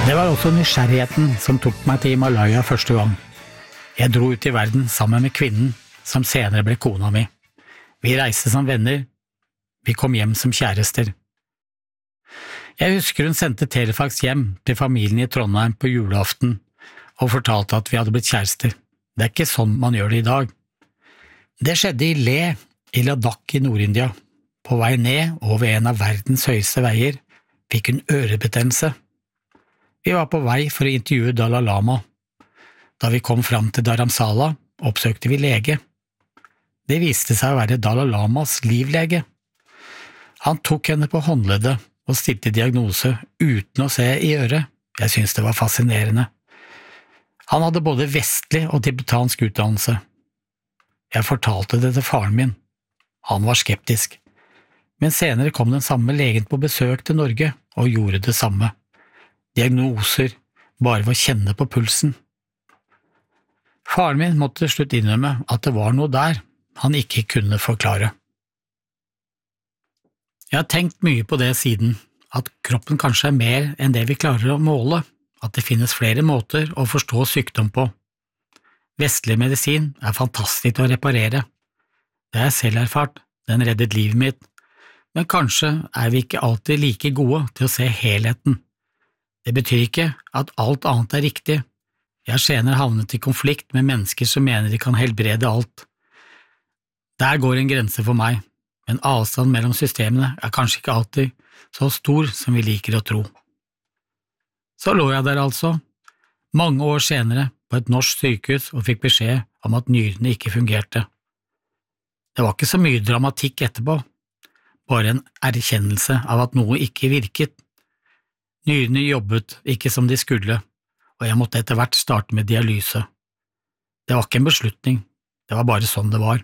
Det var også nysgjerrigheten som tok meg til Himalaya første gang. Jeg dro ut i verden sammen med kvinnen som senere ble kona mi. Vi reiste som venner, vi kom hjem som kjærester. Jeg husker hun sendte telefax hjem til familien i Trondheim på julaften og fortalte at vi hadde blitt kjærester. Det er ikke sånn man gjør det i dag. Det skjedde i Leh, i Ladakh i Nord-India. På vei ned over en av verdens høyeste veier fikk hun ørebetennelse. Vi var på vei for å intervjue Dalai Lama. Da vi kom fram til Dharamsala, oppsøkte vi lege. Det viste seg å være Dalai Lamas livlege. Han tok henne på håndleddet og stilte diagnose uten å se i øret. Jeg syntes det var fascinerende. Han hadde både vestlig og tibetansk utdannelse. Jeg fortalte det til faren min. Han var skeptisk. Men senere kom den samme legen på besøk til Norge og gjorde det samme. Diagnoser, bare ved å kjenne på pulsen. Faren min måtte til slutt innrømme at det var noe der han ikke kunne forklare. Jeg har tenkt mye på det siden, at kroppen kanskje er mer enn det vi klarer å måle, at det finnes flere måter å forstå sykdom på. Vestlig medisin er fantastisk å reparere. Det har jeg selv erfart, den reddet livet mitt, men kanskje er vi ikke alltid like gode til å se helheten. Det betyr ikke at alt annet er riktig. Jeg har senere havnet i konflikt med mennesker som mener de kan helbrede alt. Der går en grense for meg, men avstand mellom systemene er kanskje ikke alltid så stor som vi liker å tro. Så lå jeg der altså, mange år senere på et norsk sykehus og fikk beskjed om at nyrene ikke fungerte. Det var ikke så mye dramatikk etterpå, bare en erkjennelse av at noe ikke virket. Nyrene jobbet ikke som de skulle, og jeg måtte etter hvert starte med dialyse. Det var ikke en beslutning, det var bare sånn det var.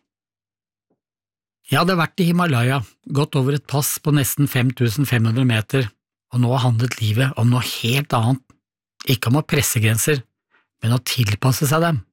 Jeg hadde vært i Himalaya, gått over et pass på nesten 5500 meter, og nå handlet livet om noe helt annet, ikke om å presse grenser, men å tilpasse seg dem.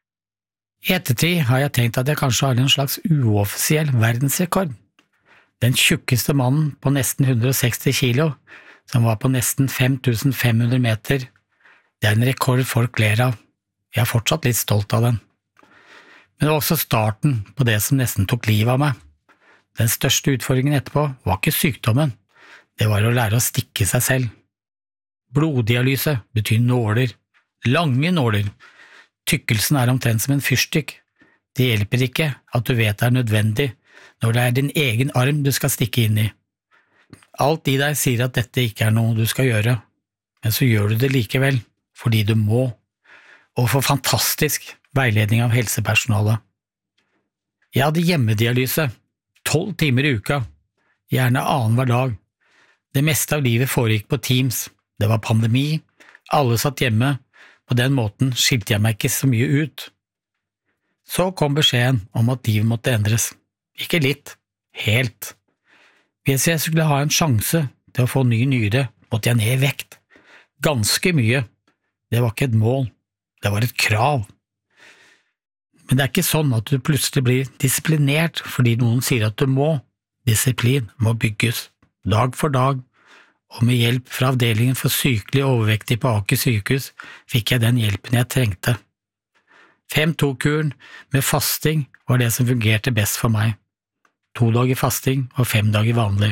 I ettertid har jeg tenkt at jeg kanskje har en slags uoffisiell verdensrekord. Den tjukkeste mannen på nesten 160 kilo, som var på nesten 5500 meter. Det er en rekord folk ler av. Jeg er fortsatt litt stolt av den. Men det var også starten på det som nesten tok livet av meg. Den største utfordringen etterpå var ikke sykdommen, det var å lære å stikke seg selv. Bloddialyse betyr nåler, lange nåler. Tykkelsen er omtrent som en fyrstikk. Det hjelper ikke at du vet det er nødvendig når det er din egen arm du skal stikke inn i. Alt i deg sier at dette ikke er noe du skal gjøre, men så gjør du det likevel, fordi du må, og får fantastisk veiledning av helsepersonalet. Jeg hadde hjemmedialyse, 12 timer i uka, gjerne annenhver dag. Det meste av livet foregikk på Teams, det var pandemi, alle satt hjemme, på den måten skilte jeg meg ikke så mye ut. Så kom beskjeden om at livet måtte endres, ikke litt, helt. Hvis jeg skulle ha en sjanse til å få ny nyre, måtte jeg ned i vekt. Ganske mye. Det var ikke et mål, det var et krav. Men det er ikke sånn at du plutselig blir disiplinert fordi noen sier at du må. Disiplin må bygges, dag for dag, og med hjelp fra avdelingen for sykelig overvektig på Aker sykehus fikk jeg den hjelpen jeg trengte. 5-2-kuren med fasting var det som fungerte best for meg. 2 dager fasting og 5 dager vanlig.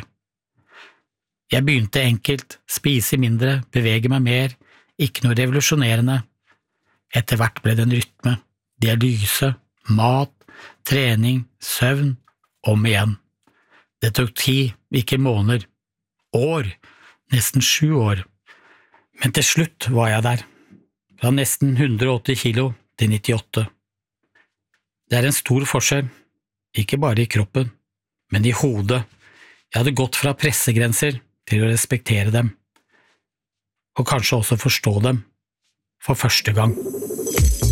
Jeg begynte enkelt, spise mindre, bevege meg mer, ikke noe revolusjonerende. Etter hvert ble det en rytme, dialyse, mat, trening, søvn, om igjen. Det tok tid, ikke måneder, år, nesten 7 år. Men til slutt var jeg der, fra nesten 180 kilo til 98. Det er en stor forskjell, ikke bare i kroppen, men i hodet. Jeg hadde gått fra pressegrenser til å respektere dem, og kanskje også forstå dem, for første gang.